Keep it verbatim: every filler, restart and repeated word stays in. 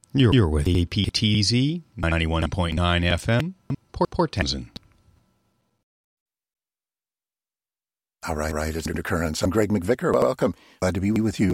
You're, you're with A P T Z ninety-one point nine F M, Port Port Townsend. All right, right, it's Undercurrents. I'm Greg McVicker. Welcome. Glad to be with you